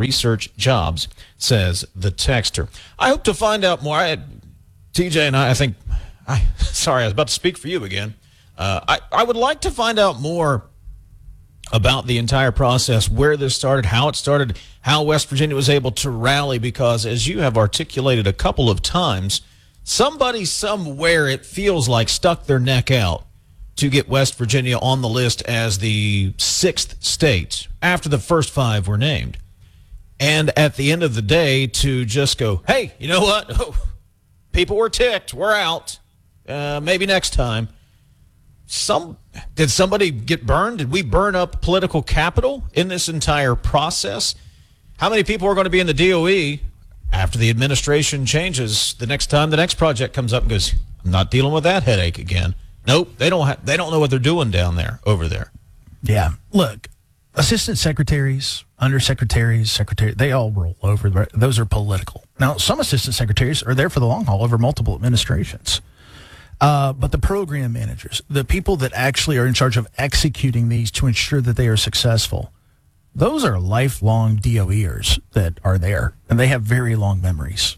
research jobs, says the texter. I hope to find out more. TJ and I think, sorry, I was about to speak for you again. I would like to find out more about the entire process, where this started, how West Virginia was able to rally, because as you have articulated a couple of times, somebody somewhere, it feels like, stuck their neck out to get West Virginia on the list as the 6th state after the first 5 were named. And at the end of the day, to just go, hey, you know what? Oh, people were ticked. We're out. Maybe next time. Did somebody get burned? Did we burn up political capital in this entire process? How many people are going to be in the DOE after the administration changes the next time the next project comes up and goes, I'm not dealing with that headache again? Nope, they don't know what they're doing down there, over there. Yeah, look, assistant secretaries, undersecretaries, secretaries, they all roll over. Those are political. Now, some assistant secretaries are there for the long haul over multiple administrations. But the program managers, the people that actually are in charge of executing these to ensure that they are successful, those are lifelong DOEers that are there, and they have very long memories.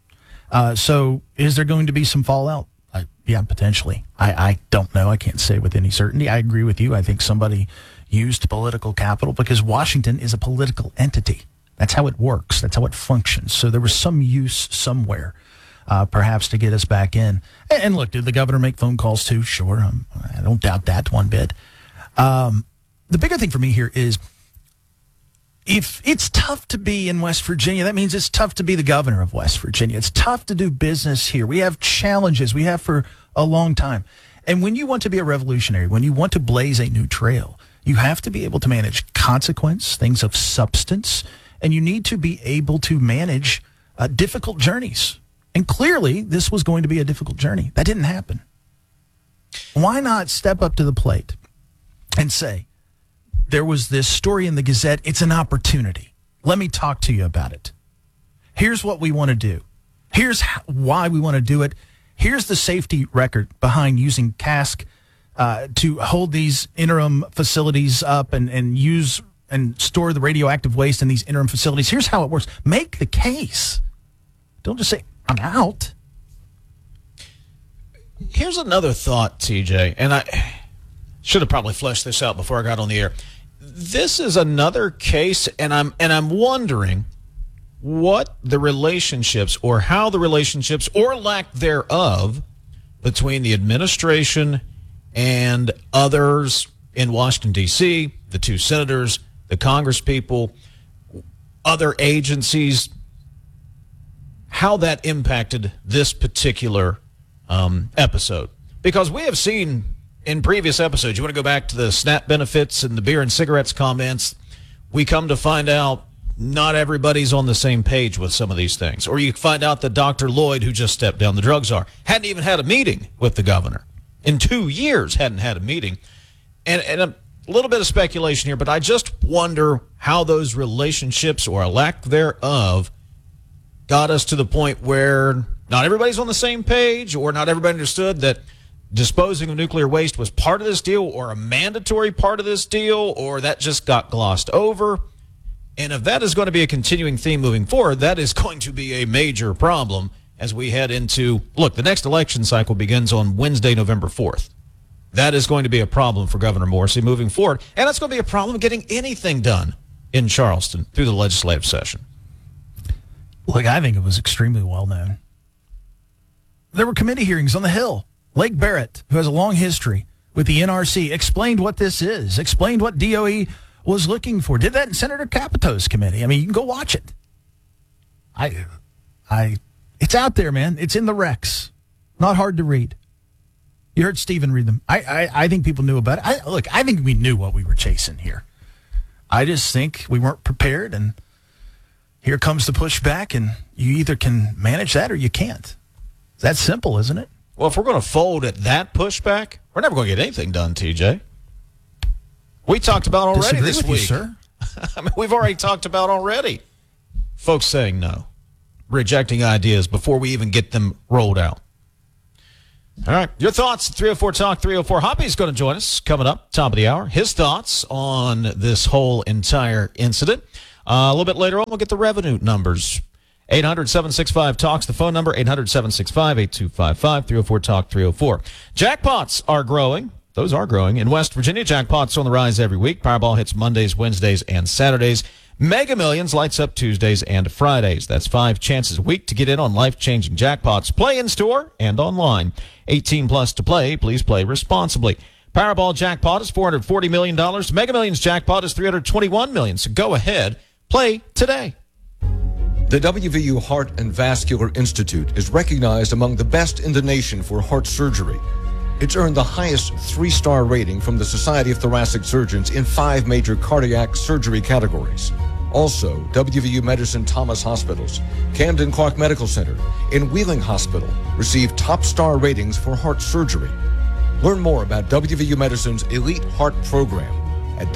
So is there going to be some fallout? Yeah, potentially. I don't know. I can't say with any certainty. I agree with you. I think somebody used political capital because Washington is a political entity. That's how it works. That's how it functions. So there was some use somewhere. Perhaps to get us back in. And look, did the governor make phone calls too? Sure. I don't doubt that one bit. The bigger thing for me here is if it's tough to be in West Virginia, that means it's tough to be the governor of West Virginia. It's tough to do business here. We have challenges. We have for a long time. And when you want to be a revolutionary, when you want to blaze a new trail, you have to be able to manage consequence, things of substance, and you need to be able to manage difficult journeys. And clearly, this was going to be a difficult journey. That didn't happen. Why not step up to the plate and say, there was this story in the Gazette. It's an opportunity. Let me talk to you about it. Here's what we want to do. Here's why we want to do it. Here's the safety record behind using CASC to hold these interim facilities up and use and store the radioactive waste in these interim facilities. Here's how it works. Make the case. Don't just say, I'm out. Here's another thought, TJ, and I should have probably fleshed this out before I got on the air. This is another case, and I'm wondering what the relationships or how the relationships or lack thereof between the administration and others in Washington, D.C., the 2 senators, the Congress people, other agencies, how that impacted this particular episode. Because we have seen in previous episodes, you want to go back to the SNAP benefits and the beer and cigarettes comments, we come to find out not everybody's on the same page with some of these things. Or you find out that Dr. Lloyd, who just stepped down, the drug czar, hadn't even had a meeting with the governor. In 2 years, hadn't had a meeting. And a little bit of speculation here, but I just wonder how those relationships or a lack thereof got us to the point where not everybody's on the same page or not everybody understood that disposing of nuclear waste was part of this deal or a mandatory part of this deal, or that just got glossed over. And if that is going to be a continuing theme moving forward, that is going to be a major problem as we head into, look, the next election cycle begins on Wednesday, November 4th. That is going to be a problem for Governor Morrisey moving forward, and that's going to be a problem getting anything done in Charleston through the legislative session. Look, I think it was extremely well known. There were committee hearings on the Hill. Lake Barrett, who has a long history with the NRC, explained what this is, explained what DOE was looking for. Did that in Senator Capito's committee. I mean, you can go watch it. It's out there, man. It's in the recs. Not hard to read. You heard Stephen read them. I think people knew about it. I think we knew what we were chasing here. I just think we weren't prepared, and here comes the pushback, and you either can manage that or you can't. It's that simple, isn't it? Well, if we're going to fold at that pushback, we're never going to get anything done, TJ. We talked about already this week. You, sir. I mean, we've already talked about already. Folks saying no, rejecting ideas before we even get them rolled out. All right, your thoughts, 304 Talk 304. Hoppy's going to join us coming up, top of the hour. His thoughts on this whole entire incident. A little bit later on, we'll get the revenue numbers. 800-765-TALKS, the phone number, 800-765-8255, 304-TALK, 304. Jackpots are growing. Those are growing. In West Virginia, jackpots on the rise every week. Powerball hits Mondays, Wednesdays, and Saturdays. Mega Millions lights up Tuesdays and Fridays. That's 5 chances a week to get in on life-changing jackpots. Play in-store and online. 18 plus to play. Please play responsibly. Powerball jackpot is $440 million. Mega Millions jackpot is $321 million. So go ahead. Play today. The WVU Heart and Vascular Institute is recognized among the best in the nation for heart surgery. It's earned the highest 3-star rating from the Society of Thoracic Surgeons in 5 major cardiac surgery categories. Also, WVU Medicine Thomas Hospitals, Camden Clark Medical Center, and Wheeling Hospital receive top star ratings for heart surgery. Learn more about WVU Medicine's Elite Heart Program at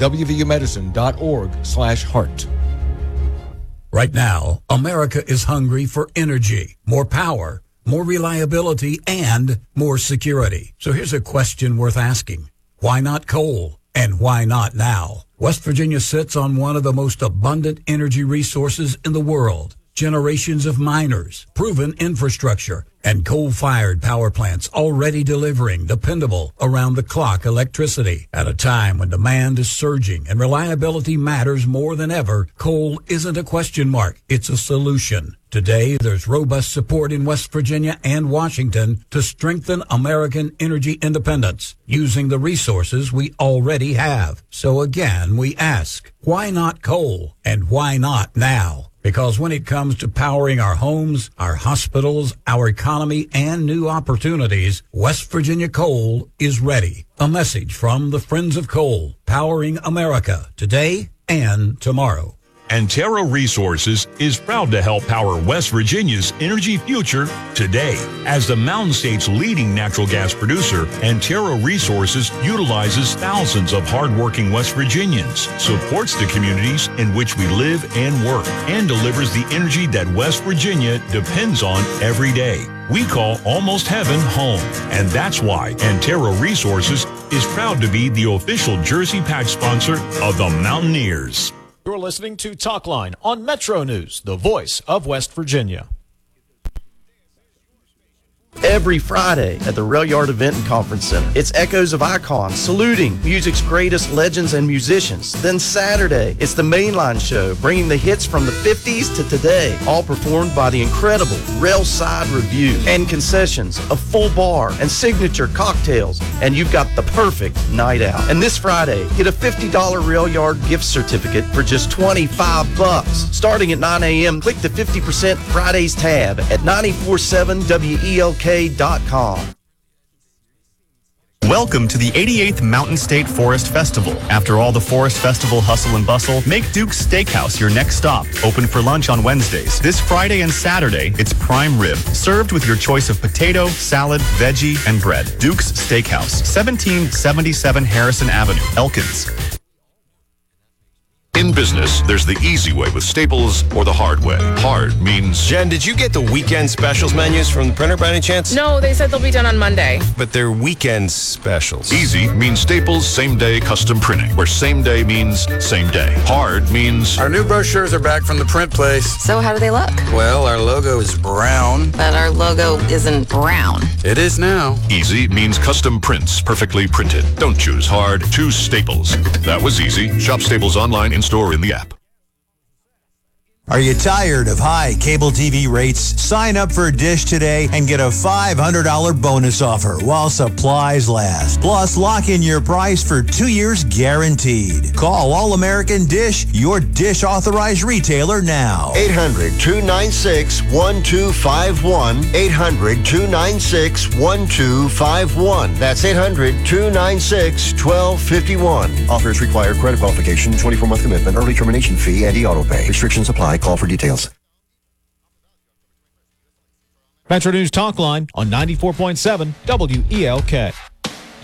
wvumedicine.org/heart. Right now, America is hungry for energy, more power, more reliability, and more security. So here's a question worth asking. Why not coal? And why not now? West Virginia sits on one of the most abundant energy resources in the world. Generations of miners, proven infrastructure, and coal-fired power plants already delivering dependable, around-the-clock electricity. At a time when demand is surging and reliability matters more than ever, coal isn't a question mark, it's a solution. Today, there's robust support in West Virginia and Washington to strengthen American energy independence using the resources we already have. So again, we ask, why not coal? And why not now? Because when it comes to powering our homes, our hospitals, our economy, and new opportunities, West Virginia Coal is ready. A message from the Friends of Coal, powering America today and tomorrow. Antero Resources is proud to help power West Virginia's energy future today. As the Mountain State's leading natural gas producer, Antero Resources utilizes thousands of hardworking West Virginians, supports the communities in which we live and work, and delivers the energy that West Virginia depends on every day. We call Almost Heaven home, and that's why Antero Resources is proud to be the official Jersey Patch sponsor of the Mountaineers. You're listening to Talkline on Metro News, the voice of West Virginia. Every Friday at the Rail Yard Event and Conference Center. It's Echoes of Icons, saluting music's greatest legends and musicians. Then Saturday, it's the Mainline Show, bringing the hits from the 50s to today, all performed by the incredible Railside Review. And concessions, a full bar, and signature cocktails. And you've got the perfect night out. And this Friday, get a $50 Rail Yard gift certificate for just $25. Starting at 9 a.m., click the 50% Fridays tab at 947WELK.com. Welcome to the 88th Mountain State Forest Festival. After all the Forest Festival hustle and bustle, make Duke's Steakhouse your next stop. Open for lunch on Wednesdays. This Friday and Saturday, it's prime rib, served with your choice of potato, salad, veggie, and bread. Duke's Steakhouse, 1777 Harrison Avenue, Elkins. In business, there's the easy way with Staples or the hard way. Hard means... Jen, did you get the weekend specials menus from the printer by any chance? No, they said they'll be done on Monday. But they're weekend specials. Easy means Staples same-day custom printing, where same day means same day. Hard means... Our new brochures are back from the print place. So how do they look? Well, our logo is brown. But our logo isn't brown. It is now. Easy means custom prints, perfectly printed. Don't choose hard, choose Staples. That was easy. Shop Staples online, in-store, in the app. Are you tired of high cable TV rates? Sign up for Dish today and get a $500 bonus offer while supplies last. Plus, lock in your price for 2 years guaranteed. Call All American Dish, your Dish authorized retailer now. 800-296-1251. 800-296-1251. That's 800-296-1251. Offers require credit qualification, 24-month commitment, early termination fee, and e-auto pay. Restrictions apply. Call for details. Metro News Talkline on 94.7 WELK.